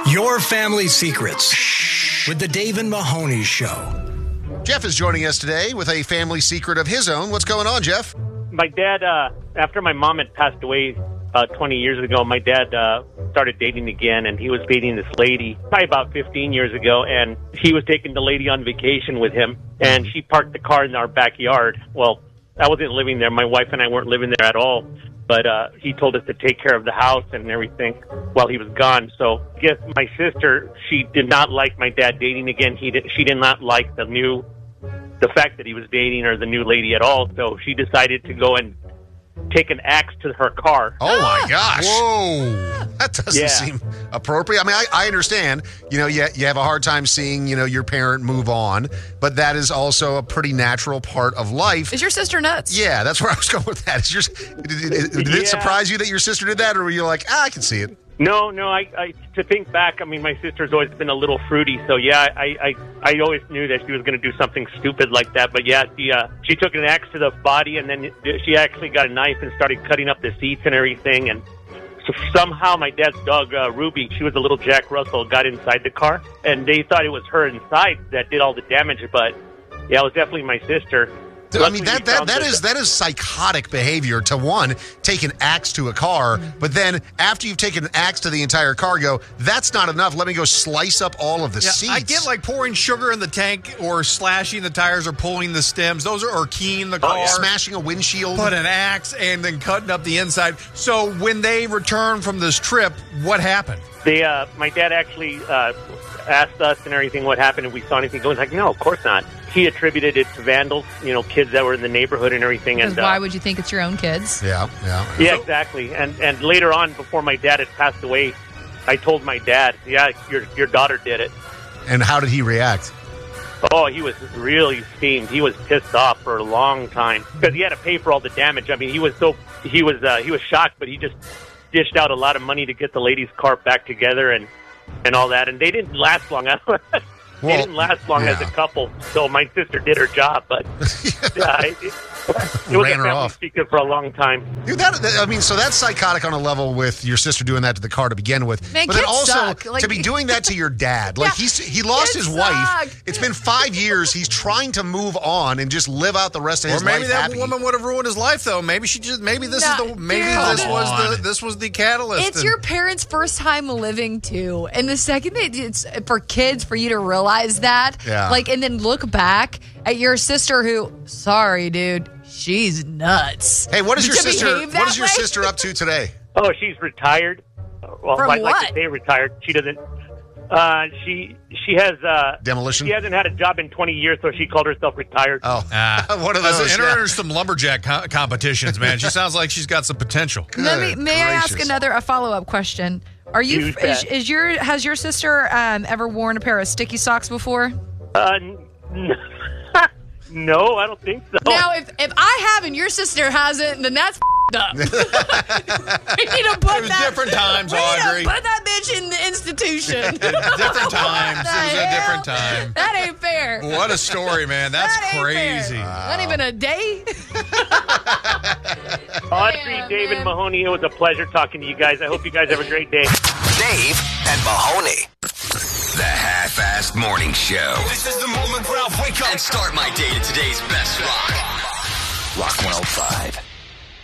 Your Family Secrets with the Dave and Mahoney Show. Jeff is joining us today with a family secret of his own. What's going on, Jeff? My dad, after my mom had passed away 20 years ago, my dad started dating again, and he was dating this lady probably about 15 years ago, and he was taking the lady on vacation with him, and she parked the car in our backyard. Well, I wasn't living there. My wife and I weren't living there at all, but he told us to take care of the house and everything while he was gone. So I guess my sister, she did not like my dad dating again. She did not like the fact that he was dating or the new lady at all, so she decided to go and take an axe to her car. Oh, my gosh. Whoa. That doesn't seem appropriate. I mean, I understand, you have a hard time seeing, your parent move on, but that is also a pretty natural part of life. Is your sister nuts? Yeah, that's where I was going with that. Did it surprise you that your sister did that, or were you like, I can see it? No, I to think back, I mean, my sister's always been a little fruity, so I always knew that she was going to do something stupid like that, but she took an axe to the body, and then she actually got a knife and started cutting up the seats and everything, and so somehow my dad's dog, Ruby, she was a little Jack Russell, got inside the car, and they thought it was her inside that did all the damage, but it was definitely my sister. I mean, that is psychotic behavior to, one, take an axe to a car, but then after you've taken an axe to the entire car, go, that's not enough. Let me go slice up all of the seats. I get like pouring sugar in the tank or slashing the tires or pulling the stems. Those are or keying the car. Smashing a windshield. Put an axe and then cutting up the inside. So when they returned from this trip, what happened? My dad actually asked us and everything what happened if we saw anything. He was like, no, of course not. He attributed it to vandals, kids that were in the neighborhood and everything. Because why would you think it's your own kids? Yeah, exactly. And later on, before my dad had passed away, I told my dad, your daughter did it. And how did he react? Oh, he was really steamed. He was pissed off for a long time because he had to pay for all the damage. I mean, he was shocked, but he just dished out a lot of money to get the lady's car back together and all that. And they didn't last long. They didn't last long as a couple, so my sister did her job, but it was a family secret for a long time. Dude, so that's psychotic on a level with your sister doing that to the car to begin with. Man, but then also suck. to be doing that to your dad. Like he lost his wife. It's been 5 years. He's trying to move on and just live out the rest of his life. Or maybe that woman would have ruined his life, though. Maybe this was the catalyst. It's your parents' first time living too, and the second that it's for kids for you to realize that, and then look back at your sister who, sorry, dude, she's nuts. Hey, what is your sister? What is your sister up to today? Oh, she's retired. Well, From I'd like what? to say retired. She doesn't. She has demolition. She hasn't had a job in 20 years, so she called herself retired. Oh, one of those. Enter her some lumberjack competitions, man. She sounds like she's got some potential. May I ask a follow-up question? Are you has your sister ever worn a pair of sticky socks before? No, I don't think so. Now, if I haven't, your sister hasn't, then that's up. We need to put different times, Audrey. Put that bitch in the institution. Different times. It was a different time. That ain't fair. What a story, man. That's crazy. Wow. Not even a day. Audrey, Dave, and Mahoney, it was a pleasure talking to you guys. I hope you guys have a great day. Dave and Mahoney. The Half-Assed Morning Show. This is the moment where I wake up and start my day to today's best rock. Rock 105.